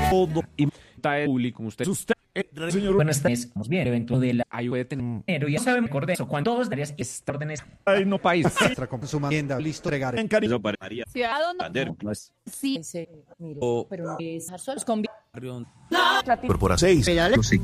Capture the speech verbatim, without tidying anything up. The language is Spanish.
todo y público como usted. Usted, señor. Buenas tardes, estamos bien, evento de la Ahí puede tener. enero, ya saben mejor de eso, cuando todos darías estas órdenes. Ay, no país. Nuestra consumida listo entregar En cariño. Eso para María. Ciudadano no. Ander. No es. Sí. Ese, mire, O- pero no es dejar solos con Barrio. por seis.